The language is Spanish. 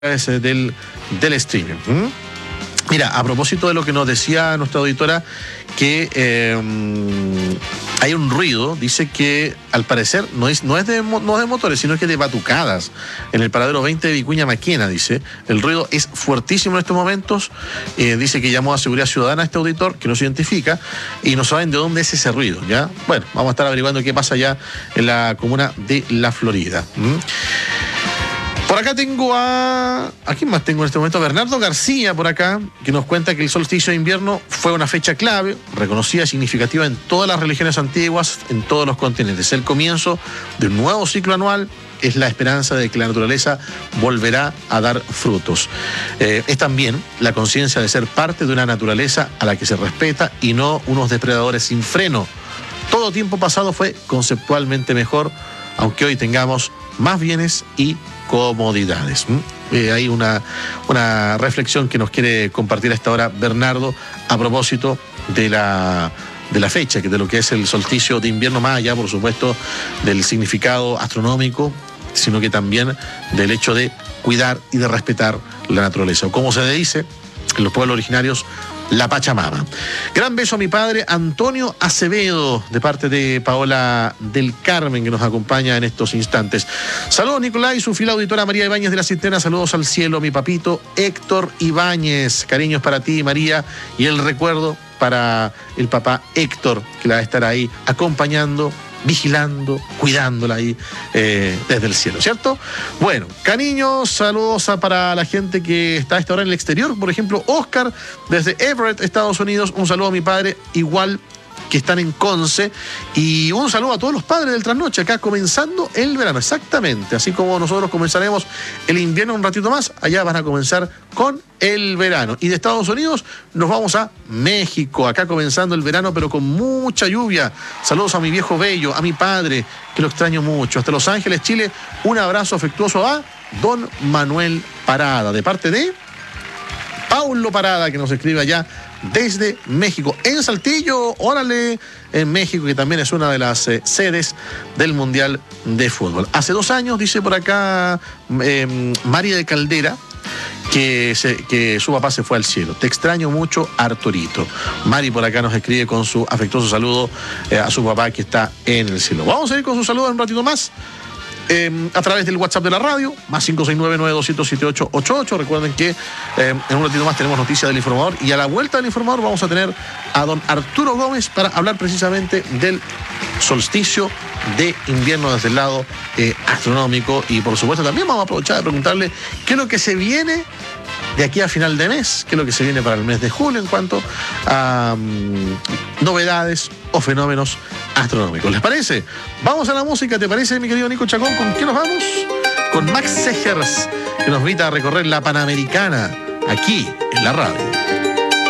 del streaming. Mira, a propósito de lo que nos decía nuestra auditora, que hay un ruido, dice que al parecer no es de motores, sino que de batucadas en el paradero 20 de Vicuña Maquena, dice. El ruido es fuertísimo en estos momentos. Dice que llamó a Seguridad Ciudadana a este auditor, que no se identifica, y no saben de dónde es ese ruido, ¿ya? Bueno, vamos a estar averiguando qué pasa allá en la comuna de La Florida. Por acá tengo ¿a quién más tengo en este momento? A Bernardo García por acá, que nos cuenta que el solsticio de invierno fue una fecha clave, reconocida y significativa en todas las religiones antiguas, en todos los continentes. El comienzo de un nuevo ciclo anual, es la esperanza de que la naturaleza volverá a dar frutos. Es también la conciencia de ser parte de una naturaleza a la que se respeta y no unos depredadores sin freno. Todo tiempo pasado fue conceptualmente mejor, aunque hoy tengamos más bienes y comodidades. Hay una reflexión que nos quiere compartir a esta hora Bernardo a propósito de la fecha, de lo que es el solsticio de invierno, más allá, por supuesto, del significado astronómico, sino que también del hecho de cuidar y de respetar la naturaleza, o como se dice en los pueblos originarios, la Pachamama. Gran beso a mi padre Antonio Acevedo, de parte de Paola del Carmen, que nos acompaña en estos instantes. Saludos, Nicolás, y su fiel auditora María Ibáñez de la Cisterna. Saludos al cielo, mi papito Héctor Ibáñez. Cariños para ti, María, y el recuerdo para el papá Héctor, que la va a estar ahí acompañando, vigilando, cuidándola ahí desde el cielo, ¿cierto? Bueno, cariños, saludos para la gente que está a esta hora en el exterior. Por ejemplo, Oscar, desde Everett, Estados Unidos. Un saludo a mi padre, igual que están en Conce. Y un saludo a todos los padres del Trasnoche, acá comenzando el verano, exactamente. Así como nosotros comenzaremos el invierno un ratito más, allá van a comenzar con el verano. Y de Estados Unidos nos vamos a México, acá comenzando el verano, pero con mucha lluvia. Saludos a mi viejo bello, a mi padre, que lo extraño mucho. Hasta Los Ángeles, Chile, un abrazo afectuoso a don Manuel Parada, de parte de Paulo Parada, que nos escribe allá desde México, en Saltillo, órale, en México, que también es una de las sedes del Mundial de Fútbol. Hace 2 años, dice por acá María de Caldera, que su papá se fue al cielo. Te extraño mucho, Arturito. Mari por acá nos escribe con su afectuoso saludo a su papá, que está en el cielo. Vamos a ir con su saludo un ratito más. A través del WhatsApp de la radio, más 569-9200-7888. Recuerden que en un ratito más tenemos noticias del informador, y a la vuelta del informador vamos a tener a don Arturo Gómez para hablar precisamente del solsticio de invierno desde el lado astronómico, y por supuesto también vamos a aprovechar de preguntarle qué es lo que se viene de aquí a final de mes, qué es lo que se viene para el mes de julio en cuanto a novedades o fenómenos astronómicos. ¿Les parece? Vamos a la música, ¿te parece, mi querido Nico Chacón? ¿Con qué nos vamos? Con Max Segers, que nos invita a recorrer la Panamericana aquí en la radio.